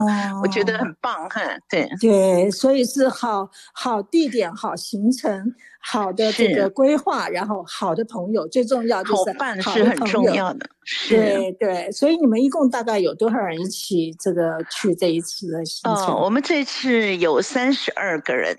我觉得哦， 很棒哈。对， 对，所以是好地点、好行程、好的这个是规划，然后好的朋友，最重要就是好伴好的是很朋友。 重要的，是。 对对，所以你们一共大概有多少人一起这个去这一次的行程？ 我们这次有32个人。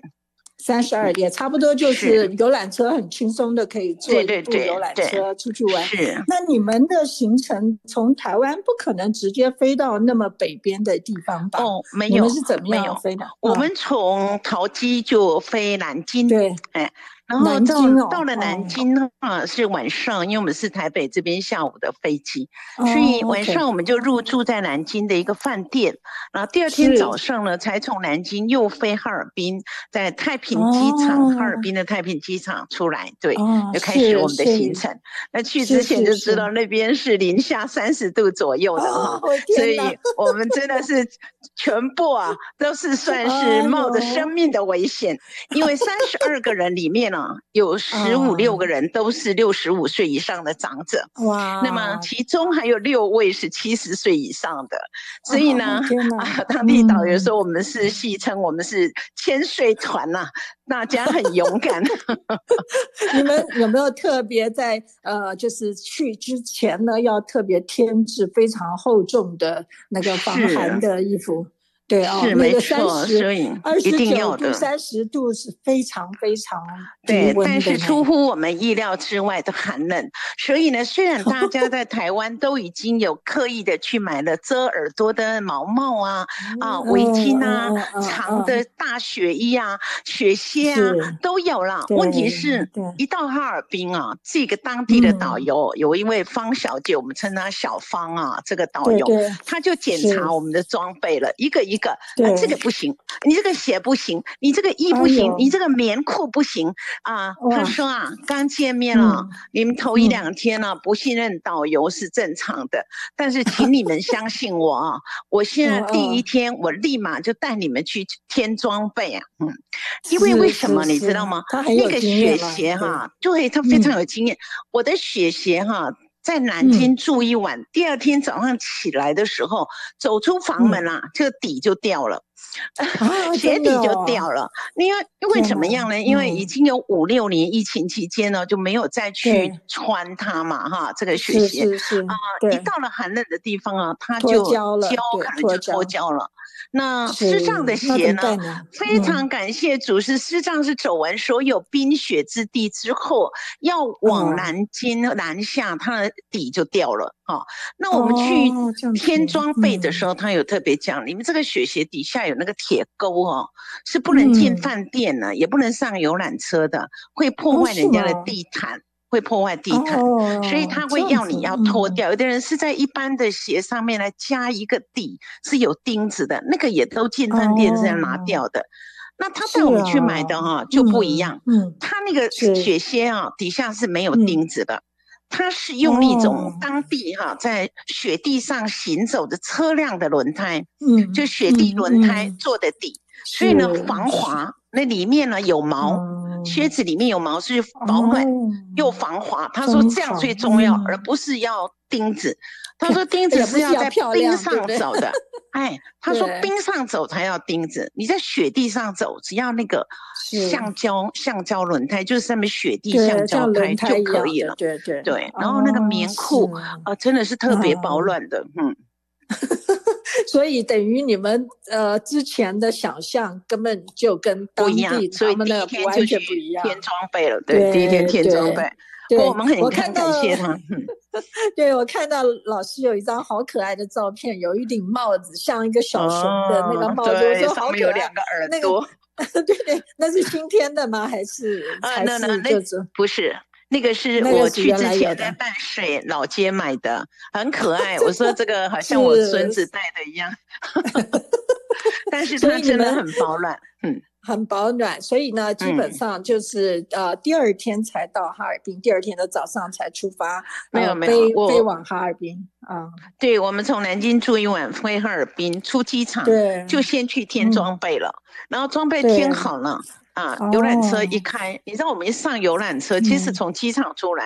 32也差不多，就是是， 游览车很轻松的可以坐对一对对部游览对， 车出去玩。 是。 那你们的行程从台湾不可能直接飞到那么北边的地方吧？ 哦，没你们有是怎么没有， 样飞的？啊， 我们从桃机就飞南京。 对， 哎，然后南京到了南哦， 京的话是晚上，因为我们是台北这边下午的飞机，所以哦，OK， 晚上我们就入住在南京的一个饭店，然后第二天是， 早上呢才从南京又飞哈尔滨，在太平机场，哈尔哦， 滨的太平机场出来，对， 哦， 就开始我是们的行是程。那去是之前就知是是， 道那边是零下30度左右的哦， 哈， 我天哪， 所以我们真的是全部啊都是算是哎冒着生呦， 命的危险，因为32个人里面啊，有15、6个啊， 人都是65岁以上的长者，那么哇， 其中还有6位是70岁以上的，所以啊， 呢， 天哪， 当地导游嗯。 说我们是戏称我们是千岁团呐、大家很勇敢。 你们有没有特别在就是去之前呢，要特别添置非常厚重的那个防寒是的衣服？对哦， 是没那个错，所以二一定十九度、 要的。 30度是非常非常低对，但温的呢。 是出乎我们意料之外的寒冷，所以呢，虽然大家在台湾都已经有刻意的去买了遮耳朵的毛帽啊、围巾啊、长的大雪衣啊、雪靴啊是， 都有了。 对问题是， 对， 一到哈尔滨啊，这个当地的导嗯， 游有一位方小姐，我们称她小方啊，这个导游， 对对他就检是， 查我们的装备了，一个一个，这个对， 不行，你这个鞋不行，你这个衣不行，你哎呦， 这个棉裤不行。他哇， 说刚见面了， 嗯你们头一嗯， 两天呢不信任导游是正常的，但是请你们相信我啊，我现在第一嗯嗯， 天我立马就带你们去添装备啊，因为为是什么你知是是， 道吗？ 他很有那个雪经验了，对， 鞋哈，对，他非常嗯有经验，我的雪鞋哈。在南京嗯住一晚，第二天早上起来的时候，走出房门嗯， 啊，这个底就掉了， 啊， 鞋真的底就掉哦， 了。因为天哪， 怎么样呢？因为已嗯， 经有5、6年疫情期间呢，就没有再去对， 穿它嘛，哈，这个雪是鞋是是， 一对， 到了寒冷的地方啊，它脱就胶了，对， 可能就脱脱胶， 胶了。那是， 师丈的那怎鞋呢？ 么办呢？ 非常嗯， 感谢主师丈是走完所有冰雪之地之后，要往啊， 南京南下，它的底就掉了啊。那我们去哦，这样子， 添装备的时嗯候，他有特别讲，你们这个雪鞋底下有那个铁钩哦，是不能进嗯， 饭店的，也不能上游览车的，会破哦， 坏人家的是吗？ 地毯。会破坏地毯，所以哦， 他会这样子， 要你要脱嗯， 掉。有的人是在一般的鞋上面来加一个底，是有钉子的，那个也都进饭店是要拿哦， 掉的。那他带我是们去买啊， 的哈、就不一样， 嗯嗯， 他那个是， 雪靴啊底下是没有嗯， 钉子的，它是用那种哦， 当地在雪地上行走的车辆的轮胎，就嗯雪地嗯轮胎嗯， 做的底，所以呢是是， 防滑，那里面呢有毛，靴嗯， 子里面有毛，是保暖哦， 又防滑。他说这样真好， 最重要，而嗯， 不是要钉子。他说钉子也不是要是要在漂亮，对不冰上对？ 走的，哎，他说对， 冰上走才要钉子，你在雪地上走，只要那个是， 橡胶轮胎，就是上面雪地橡对， 胶像轮胎就胎一样的， 可以了。 对对， 对，然后那个哦， 棉裤是， 真的是特别保嗯， 暖的， 所以等于你们之前的想象根本就跟不一样。 当地所以他们那第一个完天就去全不一样。 添装备了，对，第一天对添装备。 对不过我对， 们很我看到， 感谢他， 对我看到老师有一张好可爱的照片，有一顶帽子，像一个小熊的那个帽子，我对， 说上好可爱。 面有两个耳那个， 朵。 对对，那是新添的吗？还是那就是不是，那个是那个是我去之原来有的？ 前在淡水老街买的，很可爱。我说这个好像我孙是， 子戴的一样，但是所它真的以你们很保暖。 很保暖，所以呢，基本嗯， 上就是第二天才到哈尔滨，第二天的早上才出发， 没有， 飞往哈尔滨啊， 对，我们从南京住一晚，飞哈尔滨，出机场对， 就先去添嗯， 装备了，然后装备添对， 好了游览车一哦， 开，你知道我们一上游览车，其实嗯， 从机场出来。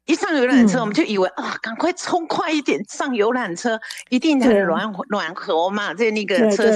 一上游览车，我们就以为啊，赶快冲快一点上游览车，一定很暖和嘛，在那个车